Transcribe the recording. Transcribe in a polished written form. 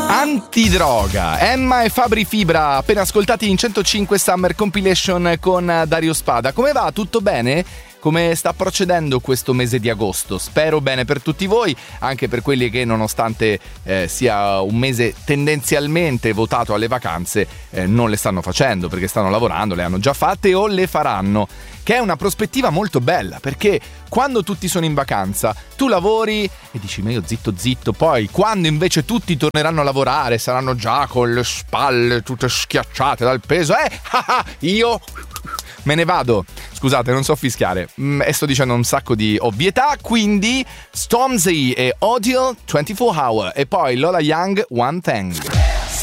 Antidroga, Emma e Fabri Fibra, appena ascoltati in 105 Summer Compilation con Dario Spada. Come va? Tutto bene? Come sta procedendo questo mese di agosto? Spero bene per tutti voi, anche per quelli che nonostante sia un mese tendenzialmente votato alle vacanze, non le stanno facendo perché stanno lavorando, le hanno già fatte o le faranno, che è una prospettiva molto bella, perché quando tutti sono in vacanza tu lavori e dici ma io zitto, poi quando invece tutti torneranno a lavorare saranno già con le spalle tutte schiacciate dal peso, io me ne vado. Scusate, non so fischiare e sto dicendo un sacco di ovvietà, quindi Stormzy e Audio 24 Hour e poi Lola Young One Thing.